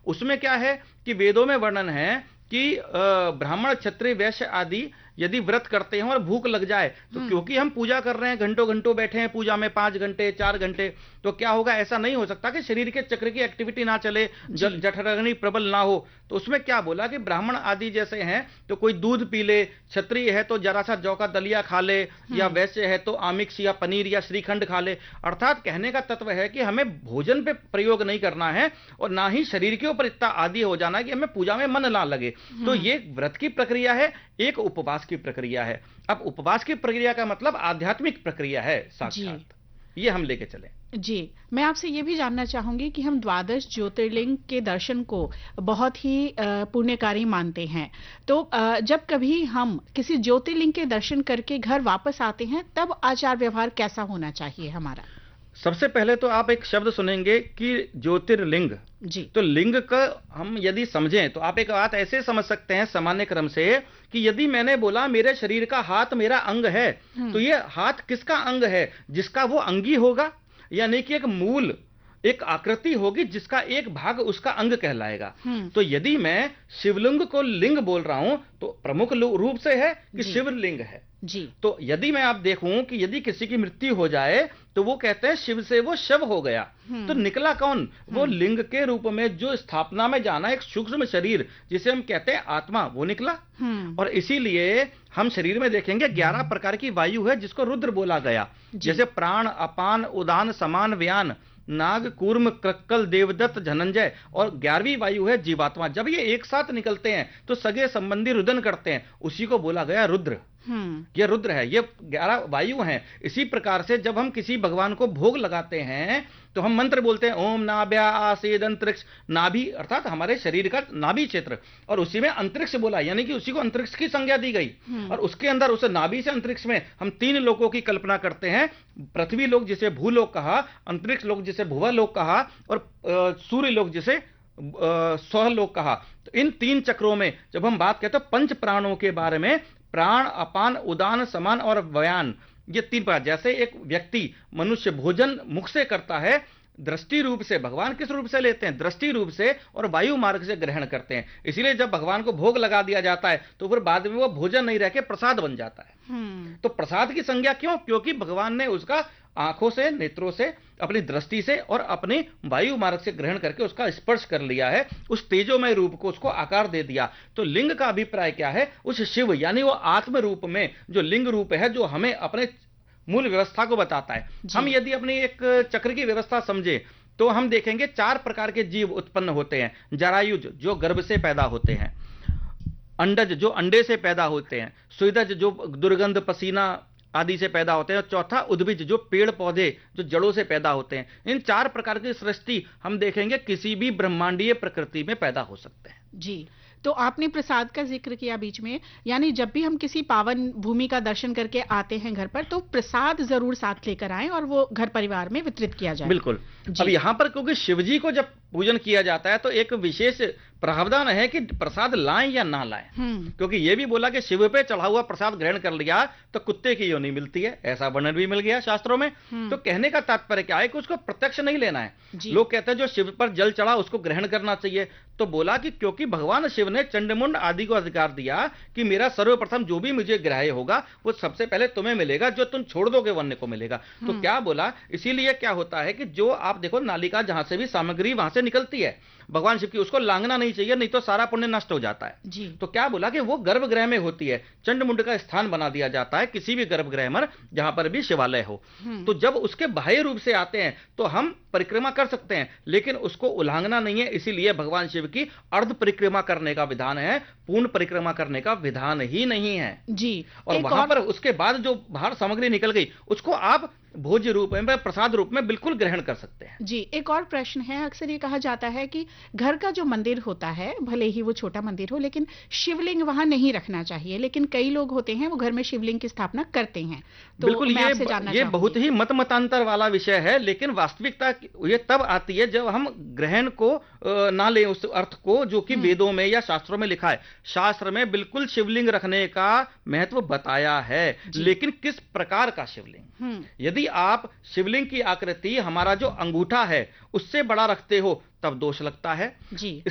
उसमें क्या है कि वेदों में वर्णन है कि ब्राह्मण क्षत्रिय वैश्य आदि यदि व्रत करते हैं और भूख लग जाए तो क्योंकि हम पूजा कर रहे हैं, घंटों घंटों बैठे हैं पूजा में, 5 घंटे 4 घंटे, तो क्या होगा, ऐसा नहीं हो सकता कि शरीर के चक्र की एक्टिविटी ना चले, जठराग्नि प्रबल ना हो। तो उसमें क्या बोला कि ब्राह्मण आदि जैसे हैं तो कोई दूध पी ले, क्षत्रिय है तो जरा सा जौ का दलिया खा ले, या वैश्य है तो आमिष या पनीर या श्रीखंड खा ले। अर्थात कहने का तत्व है कि हमें भोजन पे प्रयोग नहीं करना है और ना ही शरीर के ऊपर इतना आदी हो जाना कि हमें पूजा में मन ना लगे। तो ये व्रत की प्रक्रिया है, एक उपवास की प्रक्रिया है। अब उपवास की प्रक्रिया का मतलब आध्यात्मिक प्रक्रिया है साक्षात, ये हम लेके चले। जी, मैं आपसे ये भी जानना चाहूंगी कि हम द्वादश ज्योतिर्लिंग के दर्शन को बहुत ही पुण्यकारी मानते हैं, तो जब कभी हम किसी ज्योतिर्लिंग के दर्शन करके घर वापस आते हैं तब आचार व्यवहार कैसा होना चाहिए हमारा? सबसे पहले तो आप एक शब्द सुनेंगे कि ज्योतिर्लिंग जी। तो लिंग का हम यदि समझें तो आप एक बात ऐसे समझ सकते हैं सामान्य क्रम से कि यदि मैंने बोला मेरे शरीर का हाथ मेरा अंग है, तो ये हाथ किसका अंग है? जिसका वो अंगी होगा, यानी कि एक मूल एक आकृति होगी जिसका एक भाग उसका अंग कहलाएगा। तो यदि मैं शिवलिंग को लिंग बोल रहा हूं तो प्रमुख रूप से है कि शिवलिंग है जी। तो यदि मैं आप देखूं कि यदि किसी की मृत्यु हो जाए तो वो कहते हैं शिव से वो शव हो गया, तो निकला कौन? वो लिंग के रूप में जो स्थापना में जाना एक सूक्ष्म शरीर जिसे हम कहते हैं आत्मा, वो निकला। और इसीलिए हम शरीर में देखेंगे 11 प्रकार की वायु है जिसको रुद्र बोला गया, जैसे प्राण, अपान, उदान, समान, व्यान, नाग, कूर्म, क्रक्कल, देवदत्त, धनंजय, और 11वीं वायु है जीवात्मा। जब ये एक साथ निकलते हैं तो सगे संबंधी रुदन करते हैं, उसी को बोला गया रुद्र। ये रुद्र है, ये 11 वायु हैं। इसी प्रकार से जब हम किसी भगवान को भोग लगाते हैं तो हम मंत्र बोलते हैं ओम नाभ्या आसेद अंतरिक्ष, नाभि अर्थात हमारे शरीर का नाभि क्षेत्र, और उसी में अंतरिक्ष बोला, यानी कि उसी को अंतरिक्ष की संज्ञा दी गई। और उसके अंदर उस नाभि से अंतरिक्ष में हम 3 लोकों की कल्पना करते हैं, पृथ्वी लोक जिसे भूलोक कहा, अंतरिक्ष लोक जिसे भुवलोक कहा, और सूर्य लोक जिसे स्वलोक कहा। तो इन 3 चक्रों में जब हम बात करते हैं पंच प्राणों के बारे में, प्राण, अपान, उदान, समान और व्यान, ये 3 बात। जैसे एक व्यक्ति मनुष्य भोजन मुख से करता है, दृष्टि रूप से, भगवान किस रूप से लेते हैं? दृष्टि रूप से और वायु मार्ग से ग्रहण करते हैं। इसीलिए जब भगवान को भोग लगा दिया जाता है तो फिर बाद में वो भोजन नहीं रह के प्रसाद बन जाता है। तो प्रसाद की संज्ञा क्यों? क्योंकि भगवान ने उसका आंखों से, नेत्रों से, अपनी दृष्टि से और अपने वायु मार्ग से ग्रहण करके उसका स्पर्श कर लिया है, उस तेजोमय रूप को उसको आकार दे दिया। तो लिंग का अभिप्राय क्या है? उस शिव यानी वो आत्म रूप में जो लिंग रूप है, जो हमें अपने मूल व्यवस्था को बताता है। हम यदि अपनी एक चक्र की व्यवस्था समझे तो हम देखेंगे 4 प्रकार के जीव उत्पन्न होते हैं। जरायुज जो गर्भ से पैदा होते हैं, अंडज जो अंडे से पैदा होते हैं, स्वेदज जो दुर्गंध पसीना आदि से पैदा होते हैं, और चौथा उद्भिज जो पेड़ पौधे जो जड़ों से पैदा होते हैं। इन 4 प्रकार की सृष्टि हम देखेंगे किसी भी ब्रह्मांडीय प्रकृति में पैदा हो सकते हैं। जी, तो आपने प्रसाद का जिक्र किया बीच में, यानी जब भी हम किसी पावन भूमि का दर्शन करके आते हैं घर पर तो प्रसाद जरूर साथ लेकर आएं और वो घर परिवार में वितरित किया जाए। बिल्कुल। अब यहाँ पर क्योंकि शिवजी को जब पूजन किया जाता है तो एक विशेष प्रावधान है कि प्रसाद लाएं या ना लाएं, क्योंकि ये भी बोला कि शिव पे चढ़ा हुआ प्रसाद ग्रहण कर लिया तो कुत्ते की योनि मिलती है, ऐसा वर्णन भी मिल गया शास्त्रों में। तो कहने का तात्पर्य क्या है कि उसको प्रत्यक्ष नहीं लेना है। लोग कहते हैं जो शिव पर जल चढ़ा उसको ग्रहण करना चाहिए, तो बोला कि क्योंकि भगवान शिव ने चंडमुंड आदि को अधिकार दिया कि मेरा सर्वप्रथम जो भी मुझे ग्राह्य होगा वो सबसे पहले तुम्हें मिलेगा, जो तुम छोड़ दोगे वन्य को मिलेगा। तो क्या बोला, इसीलिए क्या होता है कि जो आप देखो नालिका जहां से भी सामग्री वहां से निकलती है भगवान शिव की, उसको लांघना नहीं चाहिए, नहीं तो सारा पुण्य नष्ट हो जाता है। तो क्या बोला कि वो गर्भगृह में होती है, चंडमुंड का स्थान बना दिया जाता है किसी भी गर्भगृह में जहां पर भी शिवालय हो। तो जब उसके बाह्य रूप से आते हैं तो हम परिक्रमा कर सकते हैं, लेकिन उसको उल्लंघना नहीं है। इसीलिए भगवान शिव की अर्ध परिक्रमा करने का विधान है, पूर्ण परिक्रमा करने का विधान ही नहीं है जी। और वहां पर उसके बाद जो बाहर सामग्री निकल गई उसको आप भोज्य रूप में, प्रसाद रूप में बिल्कुल ग्रहण कर सकते हैं। जी, एक और प्रश्न है, अक्सर ये कहा जाता है कि घर का जो मंदिर होता है भले ही वो छोटा मंदिर हो लेकिन शिवलिंग वहां नहीं रखना चाहिए, लेकिन कई लोग होते हैं वो घर में शिवलिंग की स्थापना करते हैं। तो बिल्कुल मैं आपसे जानना ये बहुत ही मतांतर वाला विषय है, लेकिन वास्तविकता ये तब आती है जब हम ग्रहण को ना ले उस अर्थ को जो कि वेदों में या शास्त्रों में लिखा है। शास्त्र में बिल्कुल शिवलिंग रखने का महत्व बताया है, लेकिन किस प्रकार का शिवलिंग। यदि आप शिवलिंग की आकृति हमारा जो अंगूठा है उससे बड़ा रखते हो तब दोष लगता है जी।